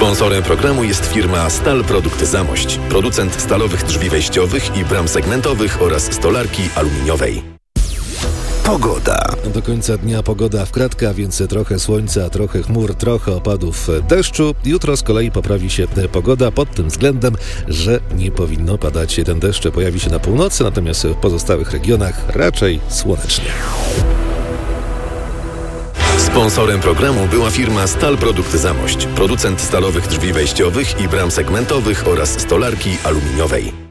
Sponsorem programu jest firma Stal Produkty Zamość, producent stalowych drzwi wejściowych i bram segmentowych oraz stolarki aluminiowej. Pogoda. Do końca dnia pogoda w kratkę, a więc trochę słońca, trochę chmur, trochę opadów deszczu. Jutro z kolei poprawi się pogoda pod tym względem, że nie powinno padać. Ten deszcz pojawi się na północy, natomiast w pozostałych regionach raczej słonecznie. Sponsorem programu była firma Stal Produkty Zamość, producent stalowych drzwi wejściowych i bram segmentowych oraz stolarki aluminiowej.